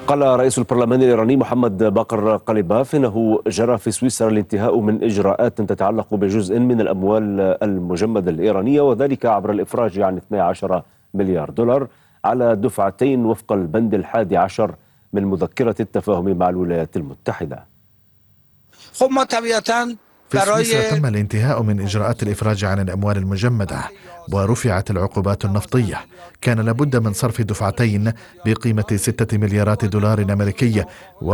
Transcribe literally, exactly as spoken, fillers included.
قال رئيس البرلمان الإيراني محمد باقر قليباف إنه جرى في سويسرا الانتهاء من إجراءات تتعلق بجزء من الأموال المجمدة الإيرانية، وذلك عبر الإفراج عن اثني عشر مليار دولار على دفعتين وفق البند الحادي عشر من مذكرة التفاهم مع الولايات المتحدة. في سويسرا تم الانتهاء من إجراءات الإفراج عن الأموال المجمدة ورفعت العقوبات النفطية. كان لابد من صرف دفعتين بقيمة ستة مليارات دولار أمريكية